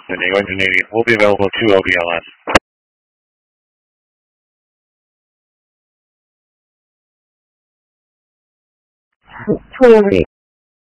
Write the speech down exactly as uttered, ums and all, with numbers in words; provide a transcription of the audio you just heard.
San Diego Engine Navy will be available to O B L S. Query.